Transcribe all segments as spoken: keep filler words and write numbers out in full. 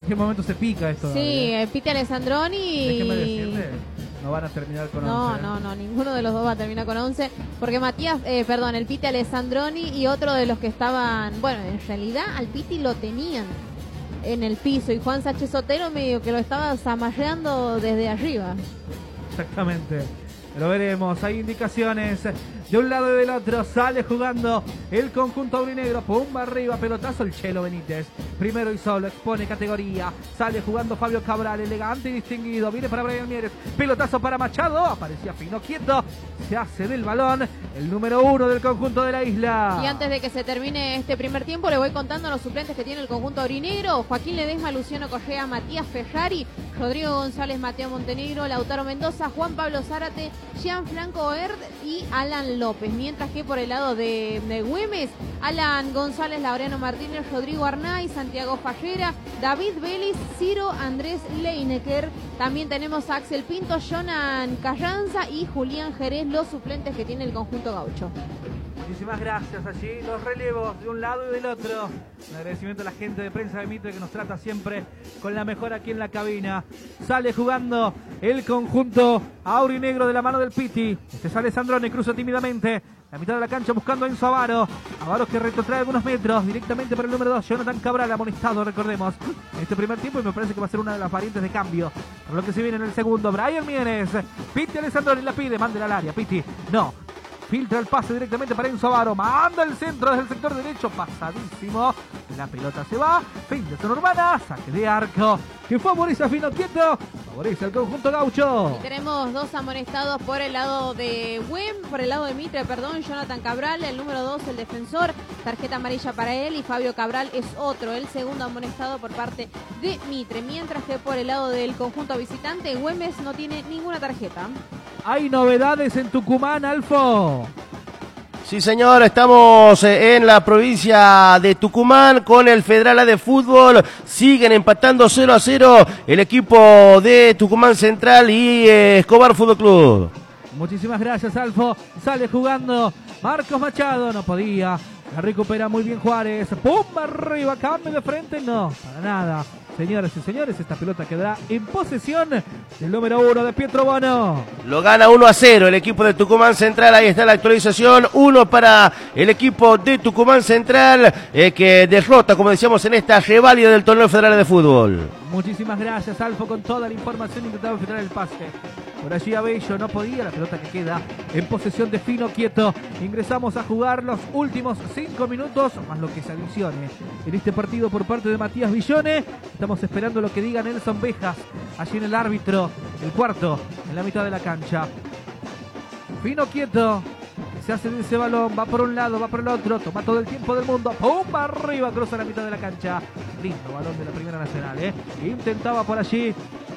cualquier momento se pica esto. Sí, eh, Piti Alessandroni. Déjeme decirle, no van a terminar con No, once. no, no, ninguno de los dos va a terminar con once, porque Matías, eh, perdón, el Piti Alessandroni y otro de los que estaban, bueno, en realidad al Piti lo tenían en el piso y Juan Sánchez Sotero medio que lo estaba zamarreando desde arriba. Exactamente. Lo veremos, hay indicaciones de un lado y del otro. Sale jugando el conjunto aurinegro. Pumba arriba, pelotazo el Chelo Benítez. Primero y solo, expone categoría. Sale jugando Fabio Cabral, elegante y distinguido. Viene para Brian Mieres. Pelotazo para Machado. Aparecía Fino quieto. Se hace del balón el número uno del conjunto de la isla. Y antes de que se termine este primer tiempo, le voy contando los suplentes que tiene el conjunto aurinegro. Joaquín Ledesma, Luciano Correa, Matías Ferrari, Rodrigo González, Mateo Montenegro, Lautaro Mendoza, Juan Pablo Zárate, Gianfranco Erd y Alan López. Mientras que por el lado de, de Güemes, Alan González, Laureano Martínez, Rodrigo Arnay, Santiago Fallera, David Vélez, Ciro Andrés Leinecker. También tenemos a Axel Pinto, Jonan Carranza y Julián Jerez, los suplentes que tiene el conjunto gaucho. Muchísimas gracias. Allí los relevos de un lado y del otro. Un agradecimiento a la gente de Prensa de Mitre que nos trata siempre con la mejor aquí en la cabina. Sale jugando el conjunto aurinegro de la mano del Piti. Este sale Sandrone, cruza tímidamente la mitad de la cancha buscando a Enzo Avaro. Avaro que retrotrae algunos metros directamente para el número dos, Jonathan Cabral, amonestado, recordemos, en este primer tiempo, y me parece que va a ser una de las variantes de cambio. Por lo que se viene en el segundo, Brian Mieres. Piti Alessandroni la pide, mándela al área. Piti, no. Filtra el pase directamente para Enzo Avaro. Manda el centro desde el sector derecho. Pasadísimo. La pelota se va. Fin de zona urbana. Saque de arco. Que favorece a Fino Quieto. Favorece al conjunto gaucho. Y tenemos dos amonestados por el lado de Güem, por el lado de Mitre, perdón. Jonathan Cabral, el número dos, el defensor. Tarjeta amarilla para él. Y Fabio Cabral es otro, el segundo amonestado por parte de Mitre. Mientras que por el lado del conjunto visitante, Güemes no tiene ninguna tarjeta. Hay novedades en Tucumán, Alfo. Sí, señor, estamos en la provincia de Tucumán con el Federal A de Fútbol. Siguen empatando cero a cero el equipo de Tucumán Central y eh, Escobar Fútbol Club. Muchísimas gracias, Alfo. Sale jugando Marcos Machado, no podía. La recupera muy bien Juárez. ¡Pumba arriba! ¿Cambio de frente? No, para nada. Señoras y señores, esta pelota quedará en posesión del número uno de Pietro Bono. Lo gana uno a cero el equipo de Tucumán Central. Ahí está la actualización. Uno para el equipo de Tucumán Central, eh, que derrota, como decíamos, en esta reválida del torneo federal de fútbol. Muchísimas gracias, Alfo, con toda la información. Intentaba filtrar el pase. Por allí Abello no podía. La pelota que queda en posesión de Fino Quieto. Ingresamos a jugar los últimos cinco minutos, más lo que se adicione en este partido por parte de Matías Villone. Estamos esperando lo que diga Nelson Bejas, allí en el árbitro, el cuarto, en la mitad de la cancha. Fino Quieto, se hace de ese balón, va por un lado, va por el otro, toma todo el tiempo del mundo, ¡pumba! Arriba, cruza la mitad de la cancha. Lindo balón de la Primera Nacional, ¿eh? Intentaba por allí.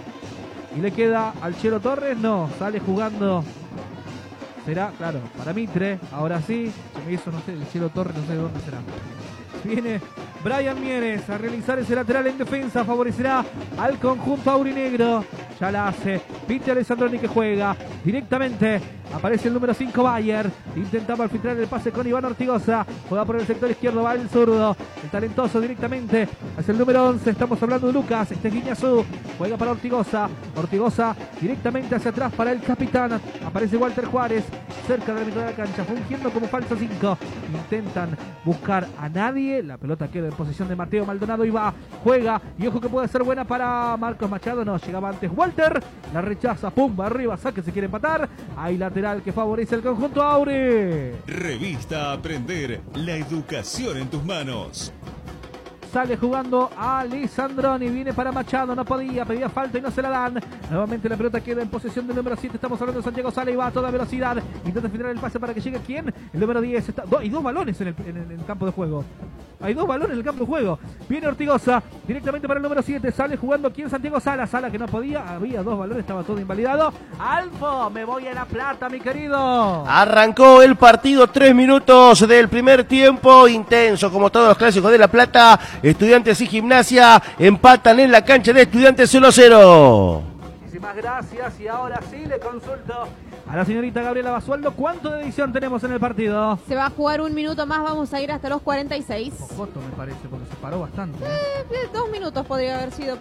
Y le queda al Chelo Torres, no, sale jugando. Será, claro, para Mitre, ahora sí. Se me hizo, no sé, el Chelo Torres, no sé de dónde será. Viene Brian Mieres a realizar ese lateral en defensa, favorecerá al conjunto aurinegro. Ya la hace Piti Alessandroni, que juega directamente. Aparece el número cinco, Bayer. Intentaba filtrar el pase con Iván Ortigosa. Juega por el sector izquierdo, va el zurdo. El talentoso directamente hacia el número once. Estamos hablando de Lucas. Este es Guiñazú. Juega para Ortigosa. Ortigosa directamente hacia atrás para el capitán. Aparece Walter Juárez cerca de la mitad de la cancha, fungiendo como falso cinco. Intentan buscar a nadie. La pelota queda en posesión de Mateo Maldonado y va, juega. Y ojo que puede ser buena para Marcos Machado. No, llegaba antes Walter. La rechaza. Pumba arriba. Saque, se quiere empatar. Hay lateral que favorece el conjunto Aure. Revista Aprender, la educación en tus manos. Sale jugando Alessandroni, viene para Machado, no podía, pedía falta y no se la dan. Nuevamente la pelota queda en posesión del número siete, estamos hablando de Santiago Sala y va a toda velocidad. Intenta filtrar el pase para que llegue ¿quién? El número diez, está, do, hay dos balones en el, en, el, en el campo de juego. Hay dos balones en el campo de juego. Viene Ortigosa, directamente para el número siete, sale jugando ¿quién? Santiago Sala, Sala que no podía, había dos balones, estaba todo invalidado. Alfo, me voy a La Plata, mi querido. Arrancó el partido, tres minutos del primer tiempo, intenso como todos los clásicos de La Plata. Estudiantes y Gimnasia empatan en la cancha de Estudiantes cero a cero. Muchísimas gracias y ahora sí le consulto a la señorita Gabriela Basualdo, ¿cuánto de edición tenemos en el partido? Se va a jugar un minuto más, vamos a ir hasta los cuarenta y seis. Pocoto me parece, porque se paró bastante. ¿eh? Eh, dos minutos podría haber sido.